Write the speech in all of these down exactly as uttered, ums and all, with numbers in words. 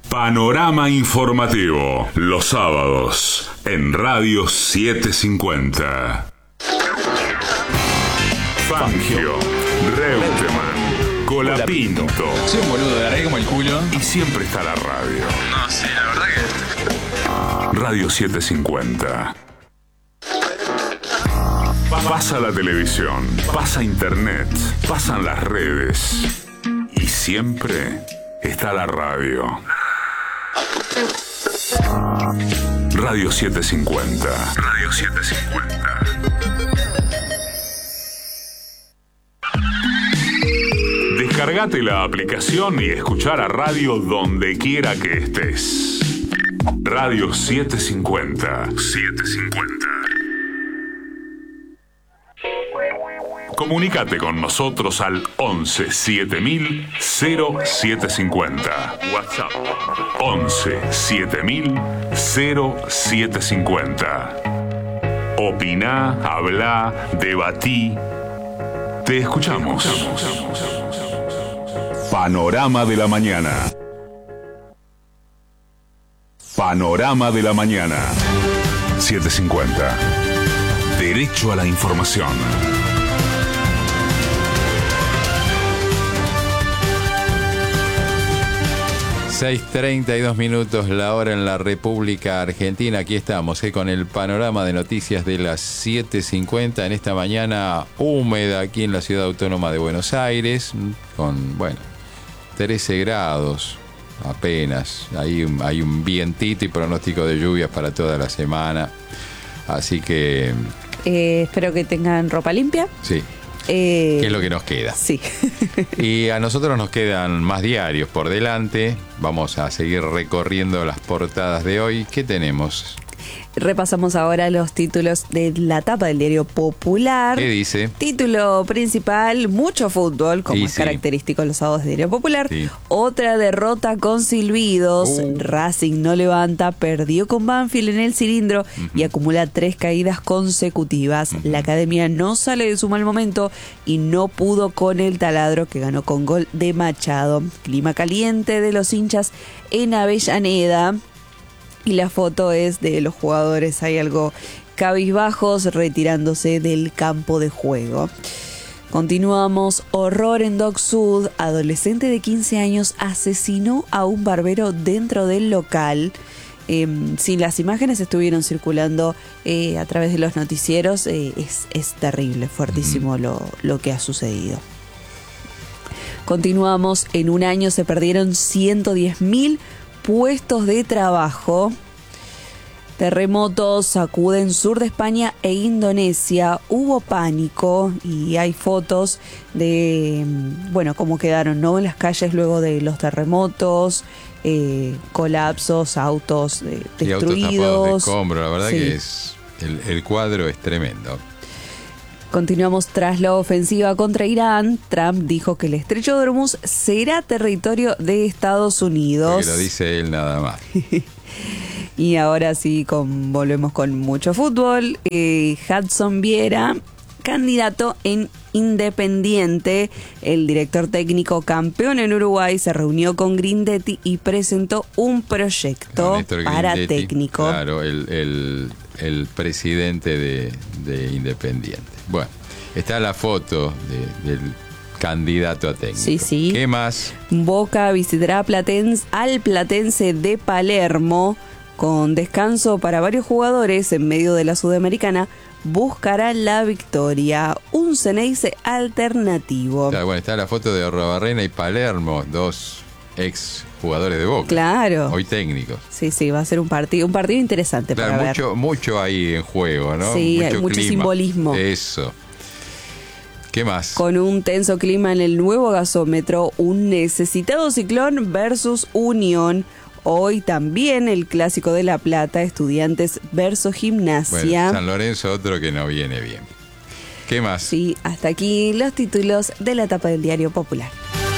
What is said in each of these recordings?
Panorama informativo, los sábados, en Radio setecientos cincuenta. Fangio, Reutemann, Colapinto. Soy un boludo, la haré como el culo. Y siempre está la radio. No, sí, la verdad que... Radio setecientos cincuenta. Pasa la televisión, pasa internet, pasan las redes. Y siempre está la radio. Radio setecientos cincuenta. Radio setecientos cincuenta. Descargate la aplicación y escuchar a radio donde quiera que estés. Radio setecientos cincuenta. setecientos cincuenta. Comunicate con nosotros al once siete mil cero siete cincuenta. WhatsApp once siete mil cero siete cincuenta. Opina, habla, debatí. Te escuchamos. Te escuchamos. Panorama de la mañana. Panorama de la mañana. setecientos cincuenta. Derecho a la información. seis treinta y dos minutos la hora en la República Argentina. Aquí estamos eh, con el panorama de noticias de las siete cincuenta en esta mañana húmeda aquí en la Ciudad Autónoma de Buenos Aires, con, bueno, trece grados apenas. Hay un, hay un vientito y pronóstico de lluvias para toda la semana. Así que... Eh, espero que tengan ropa limpia. Sí. Eh, ¿Qué es lo que nos queda? Sí. Y a nosotros nos quedan más diarios por delante. Vamos a seguir recorriendo las portadas de hoy. ¿Qué tenemos? Repasamos ahora los títulos de la tapa del diario Popular. ¿Qué dice? Título principal, mucho fútbol, como Y es sí. característico en los sábados del diario Popular. Sí. Otra derrota con silbidos. Uh. Racing no levanta, perdió con Banfield en el cilindro uh-huh. y acumula tres caídas consecutivas. Uh-huh. La academia no sale de su mal momento y no pudo con el Taladro, que ganó con gol de Machado. Clima caliente de los hinchas en Avellaneda. Y la foto es de los jugadores, hay algo cabizbajos retirándose del campo de juego. Continuamos, horror en Dock Sud, adolescente de quince años asesinó a un barbero dentro del local. Eh, sí, las imágenes estuvieron circulando eh, a través de los noticieros, eh, es, es terrible, fuertísimo mm. lo, lo que ha sucedido. Continuamos, en un año se perdieron ciento diez mil puestos de trabajo. Terremotos sacuden sur de España e Indonesia. Hubo pánico y hay fotos de, bueno, cómo quedaron, ¿no? En las calles luego de los terremotos, eh, colapsos, autos eh, destruidos. Y autos tapados de escombro, la verdad sí. que es el, el cuadro es tremendo. Continuamos, tras la ofensiva contra Irán, Trump dijo que el estrecho de Hormuz será territorio de Estados Unidos. Porque lo dice él nada más. Y ahora sí, con, volvemos con mucho fútbol. Eh, Hudson Viera, candidato en Independiente. El director técnico campeón en Uruguay se reunió con Grindetti y presentó un proyecto para Grindetti, técnico. Claro, el, el, el presidente de, de Independiente. Bueno, está la foto de, del candidato a técnico. Sí, sí. ¿Qué más? Boca visitará Platense, al Platense de Palermo. Con descanso para varios jugadores en medio de la Sudamericana, buscará la victoria. Un Ceneice alternativo. Claro, bueno, está la foto de Arrobarrena y Palermo, dos ex jugadores de Boca. Claro. Hoy técnicos. Sí, sí, va a ser un partido, un partido interesante claro, para mucho, ver. Mucho ahí en juego, ¿no? Sí, mucho hay mucho clima. simbolismo. Eso. ¿Qué más? Con un tenso clima en el nuevo gasómetro, un necesitado Ciclón versus Unión. Hoy también el clásico de La Plata, Estudiantes versus Gimnasia. Bueno, San Lorenzo, otro que no viene bien. ¿Qué más? Sí, hasta aquí los títulos de la tapa del diario Popular.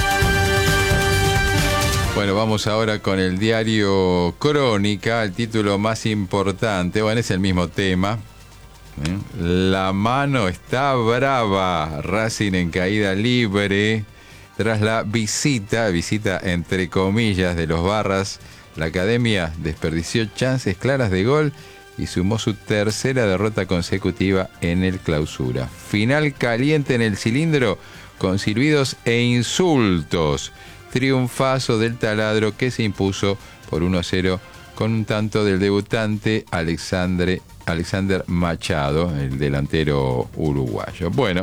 Bueno, vamos ahora con el diario Crónica, el título más importante, bueno, es el mismo tema. ¿eh? La mano está brava, Racing en caída libre, tras la visita, visita entre comillas de los Barras La Academia desperdició chances claras de gol y sumó su tercera derrota consecutiva en el Clausura. Final caliente en el cilindro con silbidos e insultos. Triunfazo del Taladro que se impuso por uno a cero con un tanto del debutante Alexandre, Alexander Machado, el delantero uruguayo. Bueno,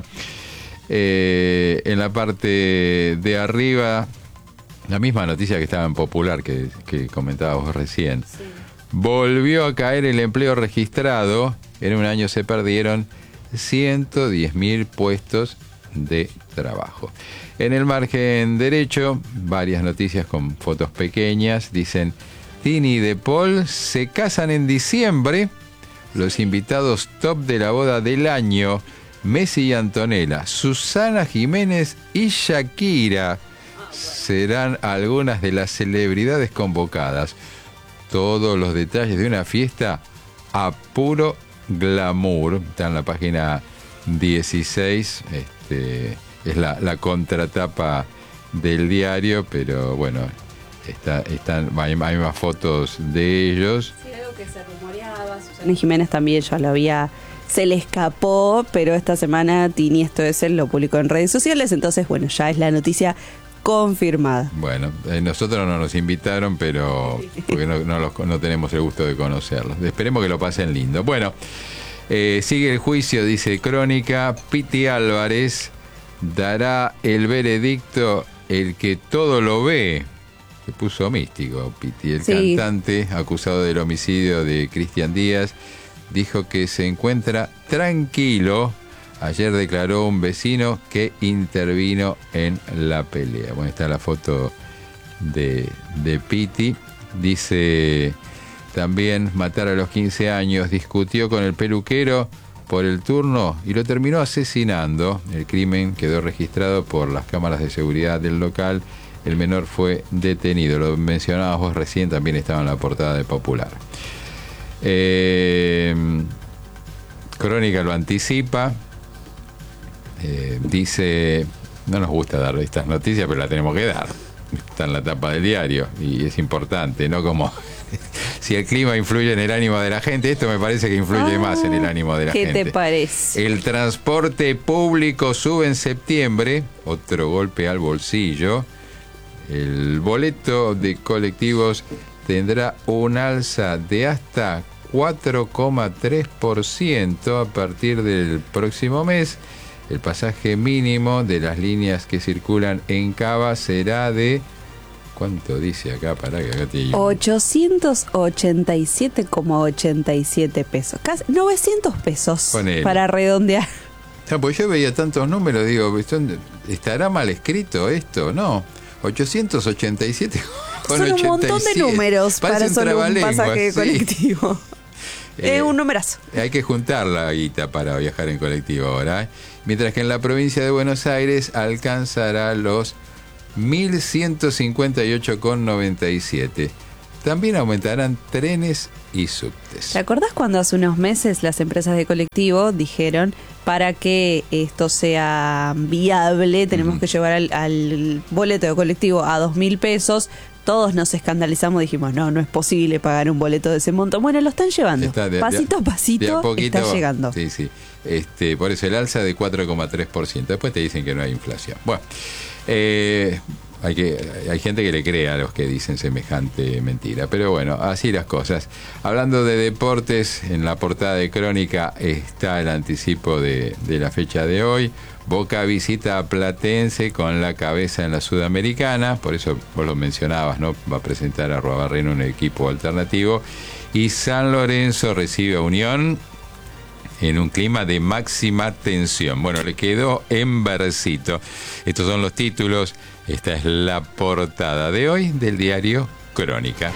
eh, en la parte de arriba, la misma noticia que estaba en Popular que, que comentábamos recién. Sí. Volvió a caer el empleo registrado. En un año se perdieron ciento diez mil puestos de trabajo. En el margen derecho, varias noticias con fotos pequeñas. Dicen, Tini y De Paul se casan en diciembre. Los invitados top de la boda del año, Messi y Antonella, Susana Jiménez y Shakira, serán algunas de las celebridades convocadas. Todos los detalles de una fiesta a puro glamour. Está en la página dieciséis. Este, es la, la contratapa del diario, pero bueno, está, están, hay, hay más fotos de ellos. Sí, algo que se rumoreaba. Susana Jiménez también ya lo había... Se le escapó, pero esta semana Tini, esto es él, lo publicó en redes sociales. Entonces, bueno, ya es la noticia confirmada. Bueno, eh, nosotros no nos invitaron, pero porque no, no, los, no tenemos el gusto de conocerlos. Esperemos que lo pasen lindo. Bueno, eh, sigue el juicio, dice Crónica. Piti Álvarez dará el veredicto, el que todo lo ve. Se puso místico, Piti. El sí. cantante acusado del homicidio de Cristian Díaz dijo que se encuentra tranquilo. Ayer declaró un vecino que intervino en la pelea. Bueno, está la foto de, de Piti. Dice también, matar a los quince años, discutió con el peluquero por el turno y lo terminó asesinando. El crimen quedó registrado por las cámaras de seguridad del local. El menor fue detenido. Lo mencionabas vos recién, también estaba en la portada de Popular. Eh, Crónica lo anticipa. Eh, dice, no nos gusta dar estas noticias, pero la tenemos que dar. Está en la tapa del diario y es importante, ¿no? Como si el clima influye en el ánimo de la gente, esto me parece que influye ah, más en el ánimo de la ¿qué gente. ¿Qué te parece? El transporte público sube en septiembre, otro golpe al bolsillo. El boleto de colectivos tendrá un alza de hasta cuatro coma tres por ciento a partir del próximo mes. El pasaje mínimo de las líneas que circulan en Cava será de... ¿Cuánto dice acá? Pará que acá te... ochocientos ochenta y siete coma ochenta y siete pesos. Casi novecientos pesos. Ponele. Para redondear. No, pues yo veía tantos números, digo, ¿estará mal escrito esto? No. ochocientos ochenta y siete con son un montón de números para solo un pasaje sí. colectivo. Eh, es un numerazo. Hay que juntar la guita para viajar en colectivo ahora. ¿eh? Mientras que en la provincia de Buenos Aires alcanzará los mil ciento cincuenta y ocho con noventa y siete. También aumentarán trenes y subtes. ¿Te acordás cuando hace unos meses las empresas de colectivo dijeron, para que esto sea viable, tenemos uh-huh. que llevar al, al boleto de colectivo a dos mil pesos? Todos nos escandalizamos, dijimos, no, no es posible pagar un boleto de ese monto. Bueno, lo están llevando. De, pasito a pasito a poquito, está llegando. Sí, sí. Este, por eso el alza de cuatro coma tres por ciento. Después te dicen que no hay inflación. Bueno, eh, hay, que, hay gente que le cree a los que dicen semejante mentira. Pero bueno, así las cosas. Hablando de deportes, en la portada de Crónica está el anticipo de, de la fecha de hoy. Boca visita a Platense con la cabeza en la Sudamericana, por eso vos lo mencionabas, ¿no? Va a presentar a Arruabarrena un equipo alternativo. Y San Lorenzo recibe a Unión en un clima de máxima tensión. Bueno, le quedó en versito. Estos son los títulos. Esta es la portada de hoy del diario Crónica.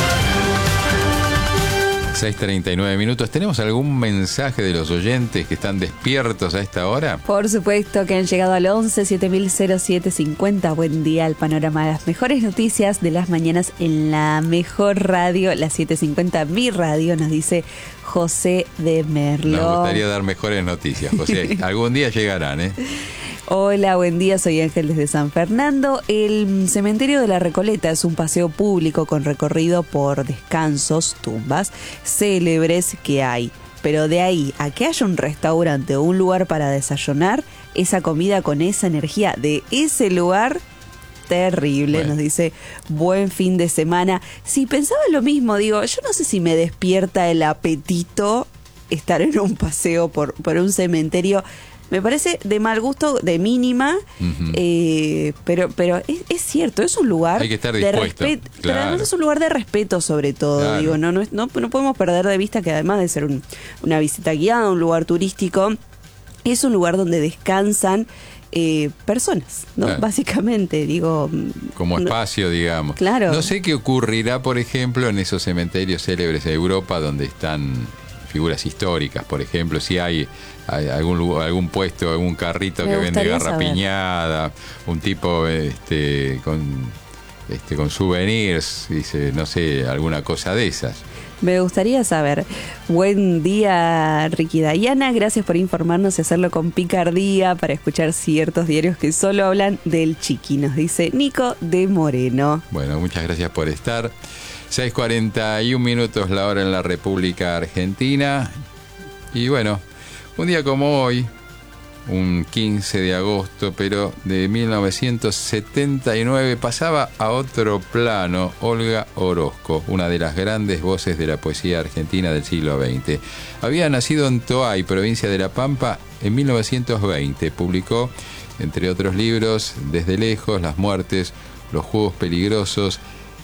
seis treinta y nueve minutos. ¿Tenemos algún mensaje de los oyentes que están despiertos a esta hora? Por supuesto que han llegado al once siete mil siete cincuenta. Buen día, el panorama de las mejores noticias de las mañanas en la mejor radio, la setecientos cincuenta, mi radio, nos dice José de Merlo. Nos gustaría dar mejores noticias, José. Algún día llegarán, ¿eh? Hola, buen día, soy Ángel desde San Fernando. El cementerio de la Recoleta es un paseo público con recorrido por descansos, tumbas célebres que hay. Pero de ahí a que haya un restaurante o un lugar para desayunar, esa comida con esa energía de ese lugar, terrible. Bueno. Nos dice, buen fin de semana. Si pensaba lo mismo, digo, yo no sé si me despierta el apetito estar en un paseo por, por un cementerio. Me parece de mal gusto, de mínima, uh-huh. eh, pero pero es, es cierto, es un lugar Hay que estar de dispuesto, respeto, claro. pero además es un lugar de respeto sobre todo. Claro. Digo, no, no, no, no podemos perder de vista que además de ser un, una visita guiada, un lugar turístico, es un lugar donde descansan eh, personas, ¿no? Claro. Básicamente, digo. Como no, espacio, digamos. Claro. No sé qué ocurrirá, por ejemplo, en esos cementerios célebres de Europa donde están figuras históricas, por ejemplo, si hay, hay algún algún puesto, algún carrito Me que vende garrapiñada, un tipo este con este con souvenirs, dice, no sé, alguna cosa de esas. Me gustaría saber. Buen día, Ricky Dayana. Gracias por informarnos y hacerlo con picardía para escuchar ciertos diarios que solo hablan del Chiqui, nos dice Nico de Moreno. Bueno, muchas gracias por estar. seis cuarenta y un minutos la hora en la República Argentina. Y bueno, un día como hoy, un quince de agosto, pero de mil novecientos setenta y nueve, pasaba a otro plano Olga Orozco, una de las grandes voces de la poesía argentina del siglo veinte. Había nacido en Toay, provincia de La Pampa, en mil novecientos veinte. Publicó, entre otros libros, Desde lejos, Las muertes, Los juegos peligrosos,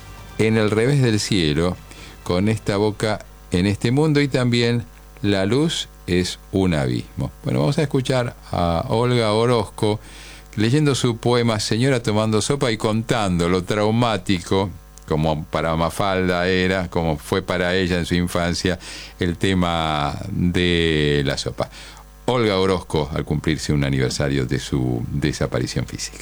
En el revés del cielo, Con esta boca en este mundo y también La luz es un abismo. Bueno, vamos a escuchar a Olga Orozco leyendo su poema Señora tomando sopa y contando lo traumático, como para Mafalda era, como fue para ella en su infancia, el tema de la sopa. Olga Orozco, al cumplirse un aniversario de su desaparición física.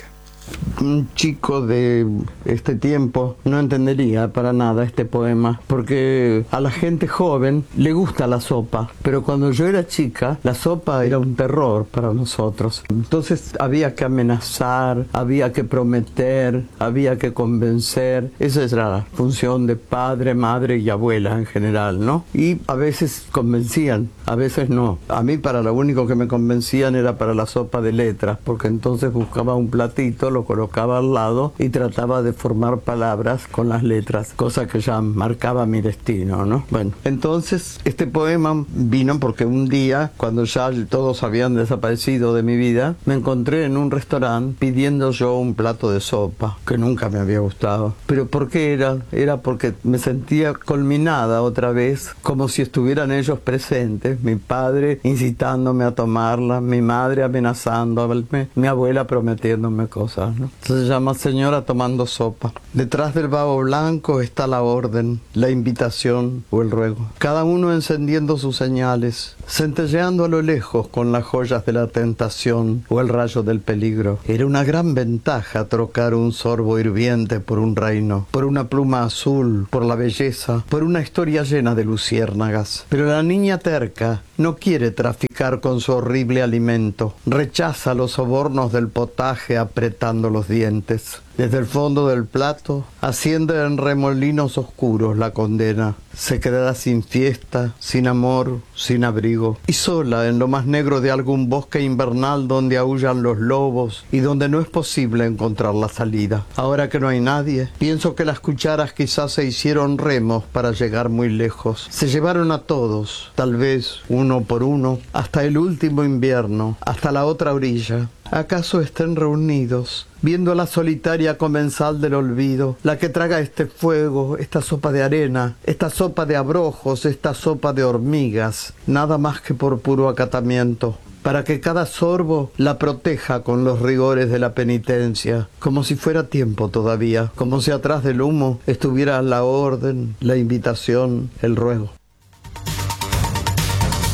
Un chico de este tiempo no entendería para nada este poema, porque a la gente joven le gusta la sopa, pero cuando yo era chica la sopa era un terror para nosotros. Entonces había que amenazar, había que prometer, había que convencer. Esa es la función de padre, madre y abuela en general, ¿no? Y a veces convencían, a veces no. A mí para lo único que me convencían era para la sopa de letras, porque entonces buscaba un platito, lo colocaba al lado y trataba de formar palabras con las letras, cosa que ya marcaba mi destino, ¿no? Bueno, entonces este poema vino porque un día, cuando ya todos habían desaparecido de mi vida, me encontré en un restaurante pidiendo yo un plato de sopa, que nunca me había gustado. ¿Pero por qué era? Era porque me sentía culminada otra vez, como si estuvieran ellos presentes, mi padre incitándome a tomarla, mi madre amenazándome, mi abuela prometiéndome cosas, ¿no? Se llama Señora tomando sopa. Detrás del vaho blanco está la orden, la invitación o el ruego. Cada uno encendiendo sus señales, centelleando a lo lejos con las joyas de la tentación o el rayo del peligro. Era una gran ventaja trocar un sorbo hirviente por un reino, por una pluma azul, por la belleza, por una historia llena de luciérnagas. Pero la niña terca no quiere traficar con su horrible alimento. Rechaza los sobornos del potaje apretando los dientes. Desde el fondo del plato asciende en remolinos oscuros la condena. Se quedará sin fiesta, sin amor, sin abrigo, y sola en lo más negro de algún bosque invernal donde aúllan los lobos y donde no es posible encontrar la salida. Ahora que no hay nadie, pienso que las cucharas quizás se hicieron remos para llegar muy lejos. Se llevaron a todos, tal vez uno por uno, hasta el último invierno, hasta la otra orilla. ¿Acaso estén reunidos, viendo a la solitaria comensal del olvido, la que traga este fuego, esta sopa de arena, esta sopa de abrojos, esta sopa de hormigas, nada más que por puro acatamiento, para que cada sorbo la proteja con los rigores de la penitencia, como si fuera tiempo todavía, como si atrás del humo estuviera la orden, la invitación, el ruego?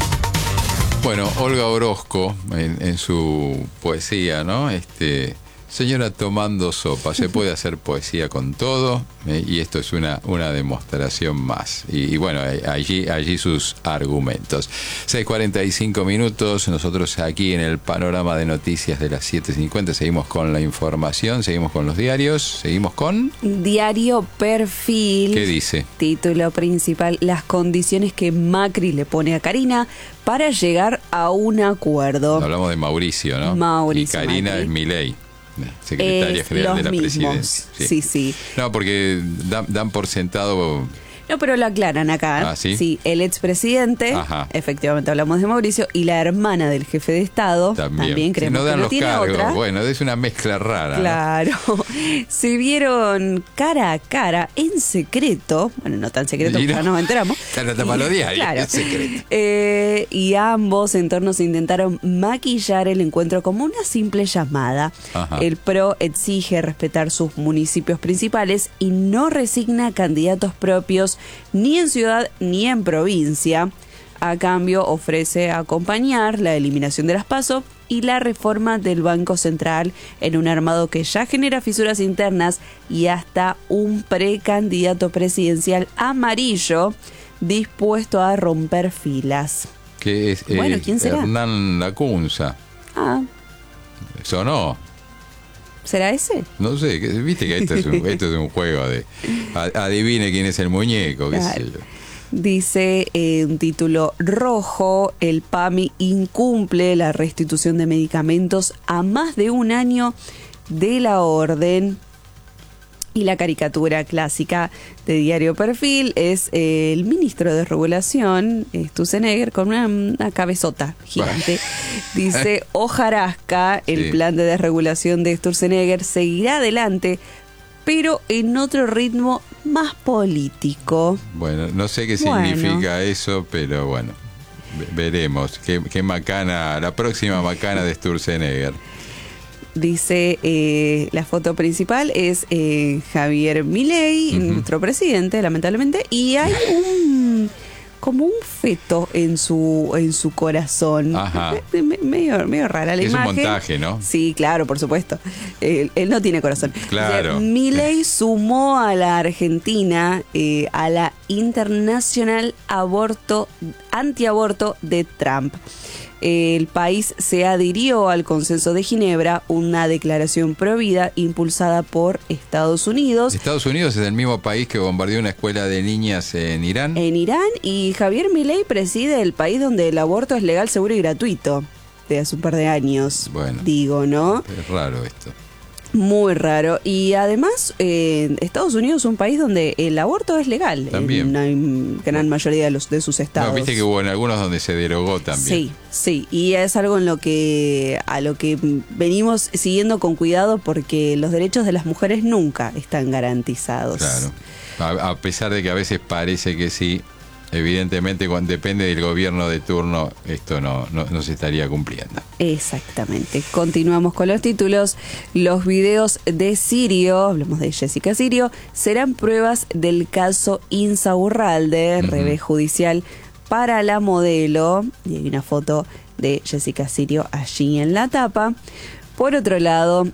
Bueno, Olga Orozco, en, en su poesía, ¿no? Este, Señora tomando sopa, se puede hacer poesía con todo, eh, y esto es una, una demostración más. Y, y bueno, allí, allí sus argumentos. seis cuarenta y cinco minutos, nosotros aquí en el panorama de noticias de las siete cincuenta seguimos con la información, seguimos con los diarios, seguimos con... Diario Perfil. ¿Qué dice? Título principal, las condiciones que Macri le pone a Karina para llegar a un acuerdo. Hablamos de Mauricio, ¿no? Mauricio Y Karina Macri. es Milei, secretaria Es general de la los mismos. presidencia. Sí, sí. No, porque dan, dan por sentado... No, pero lo aclaran acá. Ah, ¿sí? el expresidente, Ajá. efectivamente hablamos de Mauricio, y la hermana del jefe de Estado, También, también, Si creemos no dan que no los tiene cargos, otra. bueno, es una mezcla rara. Claro. Se vieron cara a cara en secreto, bueno, no tan secreto, Y porque no. ya nos enteramos. Está en la tapa de los diarios, Claro. es secreto. Eh, y ambos entornos intentaron maquillar el encuentro como una simple llamada. Ajá. El PRO exige respetar sus municipios principales y no resigna candidatos propios ni en ciudad ni en provincia. A cambio, ofrece acompañar la eliminación de las PASO y la reforma del Banco Central en un armado que ya genera fisuras internas y hasta un precandidato presidencial amarillo dispuesto a romper filas. Que es, Bueno, eh, ¿quién será? Hernán Lacunza. Ah, ¿Sonó? ¿será ese? No sé, que- viste que esto es un, esto es un juego de... a- adivine quién es el muñeco, qué sé Claro. yo. Dice eh, un título rojo, el P A M I incumple la restitución de medicamentos a más de un año de la orden. Y la caricatura clásica de Diario Perfil es eh, el ministro de Regulación, Sturzenegger, con una, una cabezota gigante. Dice, hojarasca, el Sí. plan de desregulación de Sturzenegger seguirá adelante, pero en otro ritmo más político. Bueno, no sé qué Bueno. significa eso, pero bueno, ve- veremos. Qué, qué macana, la próxima macana de Sturzenegger. Dice, eh, la foto principal es eh, Javier Milei, Ujú. nuestro presidente, lamentablemente, y hay un como un feto en su en su corazón. Ajá. Me- me- medio, medio rara la Es un imagen. montaje, ¿no? Sí, claro, por supuesto. Él, él no tiene corazón. Claro. Dice, Milei sumó a la Argentina eh, a la internacional aborto antiaborto de Trump. El país se adhirió al Consenso de Ginebra, una declaración provida impulsada por Estados Unidos Estados Unidos es el mismo país que bombardeó una escuela de niñas en Irán. en Irán, y Javier Milei preside el país donde el aborto es legal, seguro y gratuito de hace un par de años. Bueno. Digo, ¿no? Es raro esto. Muy raro. Y además, eh, Estados Unidos es un país donde el aborto es legal También. en una gran mayoría de los de sus estados. No, viste que hubo en algunos donde se derogó también. Sí, sí, y es algo en lo que a lo que venimos siguiendo con cuidado porque los derechos de las mujeres nunca están garantizados. Claro. A, a pesar de que a veces parece que sí, evidentemente cuando depende del gobierno de turno, esto no, no, no se estaría cumpliendo. Exactamente. Continuamos con los títulos. Los videos de Sirio, hablamos de Jessica Sirio, serán pruebas del caso Insaurralde, Ujú. revés judicial para la modelo. Y hay una foto de Jessica Sirio allí en la tapa. Por otro lado,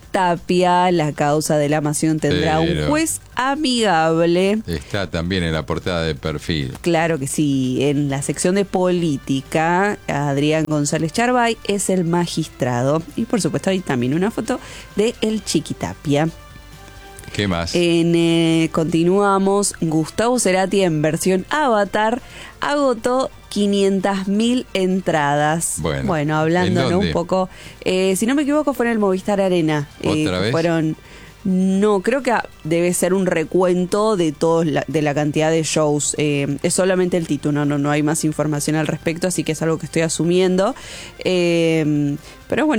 Tapia, la causa de la Nación tendrá Pero- un juez amigable. Está también en la portada de Perfil. Claro que sí, en la sección de política, Adrián González Charbay es el magistrado. Y por supuesto hay también una foto de el Chiquitapia. ¿Qué más? En, eh, continuamos, Gustavo Cerati en versión Avatar agotó quinientas mil entradas. Bueno, hablando ¿en ¿no? dónde? un poco, eh, si no me equivoco fue en el Movistar Arena. Eh, ¿Otra vez? Fueron... No, creo que debe ser un recuento de todos la, de la cantidad de shows. Eh, es solamente el título, no, no hay más información al respecto, así que es algo que estoy asumiendo. Eh, pero bueno.